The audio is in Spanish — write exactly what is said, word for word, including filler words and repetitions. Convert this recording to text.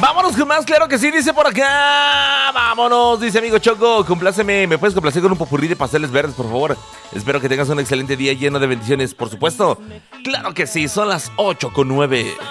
Vámonos con más, claro que sí, dice por acá. Vámonos, dice amigo Choco, compláceme. ¿Me puedes complacer con un popurrí de pasteles verdes, por favor? Espero que tengas un excelente día lleno de bendiciones, por supuesto. Claro que sí, son las ocho con nueve.